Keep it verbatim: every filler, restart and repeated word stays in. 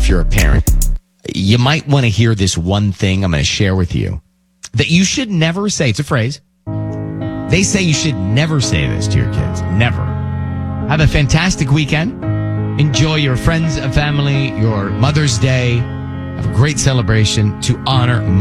if you're a parent, you might want to hear this one thing I'm going to share with you that you should never say. It's a phrase. They say you should never say this to your kids. Never. Have a fantastic weekend. Enjoy your friends and family, your Mother's Day. Have a great celebration to honor